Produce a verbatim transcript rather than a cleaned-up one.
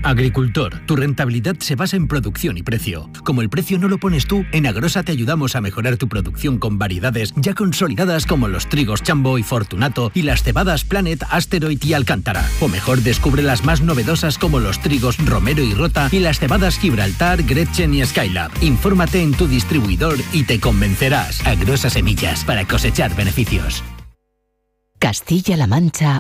Agricultor, tu rentabilidad se basa en producción y precio. Como el precio no lo pones tú, en Agrosa te ayudamos a mejorar tu producción con variedades ya consolidadas como los trigos Chambo y Fortunato y las cebadas Planet, Asteroid y Alcántara. O mejor, descubre las más novedosas como los trigos Romero y Rota y las cebadas Gibraltar, Gretchen y Skylab. Infórmate en tu distribuidor y te convencerás. Agrosa Semillas, para cosechar beneficios. Castilla-La Mancha